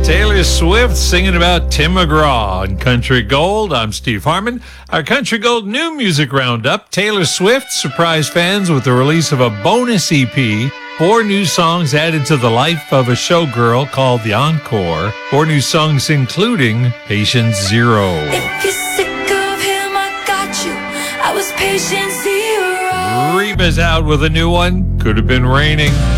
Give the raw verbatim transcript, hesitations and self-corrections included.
Taylor Swift singing about Tim McGraw on Country Gold. I'm Steve Harmon. Our Country Gold new music roundup. Taylor Swift surprised fans with the release of a bonus E P. Four new songs added to the life of a showgirl called The Encore. Four new songs including Patient Zero. If you're sick of him, I got you. I was patient zero. Reba's out with a new one. Could have been raining.